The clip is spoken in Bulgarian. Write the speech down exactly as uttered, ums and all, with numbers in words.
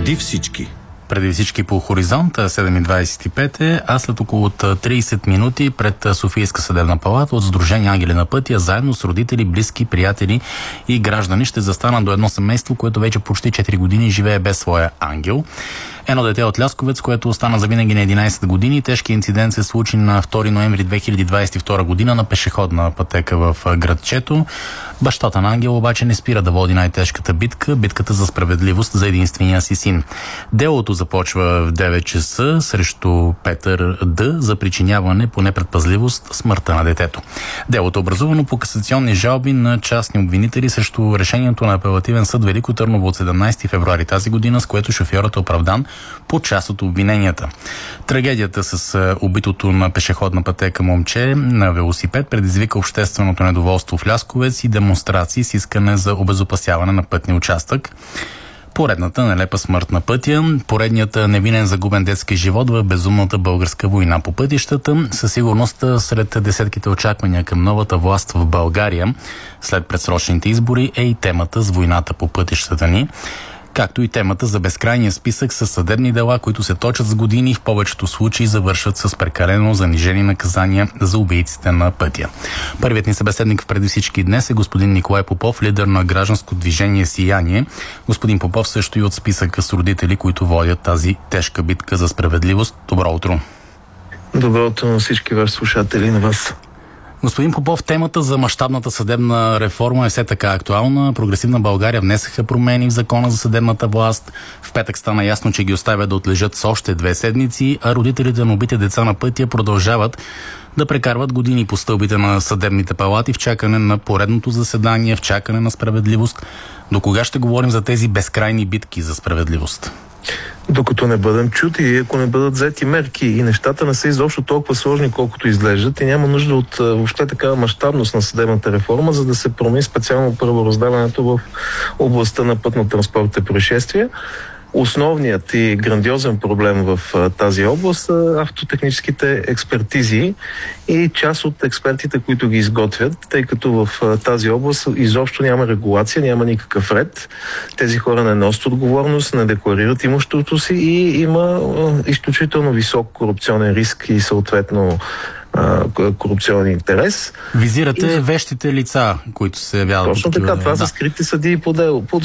Преди всички. Преди всички по Хоризонт, седем и двадесет и пет е, а след около тридесет минути пред Софийска съдебна палата от Сдружение Ангели на пътя, заедно с родители, близки, приятели и граждани ще застанат до едно семейство, което вече почти четири години живее без своя ангел. Едно дете от Лясковец, което остана завинаги на единадесет години. Тежкият инцидент се случи на втори ноември две хиляди двадесет и втора година на пешеходна пътека в градчето. Бащата на Ангел обаче не спира да води най-тежката битка, битката за справедливост за единствения си син. Делото започва в девет часа срещу Петър Д. за причиняване по непредпазливост смъртта на детето. Делото е образувано по касационни жалби на частни обвинители срещу решението на Апелативен съд Велико Търново от седемнадесети февруари тази година, с което шофьорът е оправдан по част от обвиненията. Трагедията с убитото на пешеходна пътека момче на велосипед предизвика общественото недоволство в Лясковец и демонстрации с искане за обезопасяване на пътния участък. Поредната нелепа смърт на пътя, поредният невинен загубен детски живот в безумната българска война по пътищата, със сигурност сред десетките очаквания към новата власт в България след предсрочните избори е и темата с войната по пътищата ни, както и темата за безкрайния списък с съдебни дела, които се точат с години и в повечето случаи завършват с прекалено занижени наказания за убийците на пътя. Първият ни събеседник в преди всички днес е господин Николай Попов, лидер на гражданско движение Сияние. Господин Попов също и от списъка с родители, които водят тази тежка битка за справедливост. Добро утро! Добро утро на всички ваши слушатели и на вас. Господин Попов, темата за мащабната съдебна реформа е все така актуална. Прогресивна България внесаха промени в закона за съдебната власт. В петък стана ясно, че ги оставят да отлежат с още две седмици, а родителите на убите деца на пътя продължават да прекарват години по стълбите на съдебните палати в чакане на поредното заседание, в чакане на справедливост. До кога ще говорим за тези безкрайни битки за справедливост? Докато не бъдем чути и ако не бъдат взети мерки и нещата не са изобщо толкова сложни, колкото изглеждат и няма нужда от въобще такава мащабност на съдебната реформа, за да се промени специално правораздаването в областта на пътно-транспортните происшествия. Основният и грандиозен проблем в а, тази област са автотехническите експертизи и част от експертите, които ги изготвят, тъй като в а, тази област изобщо няма регулация, няма никакъв ред. Тези хора не носят отговорност, не декларират имуществото си и има а, изключително висок корупционен риск и съответно корупционен интерес. Визирате и вещите лица, които се явяват. Точно така, това да. са скрити съдии по дело, по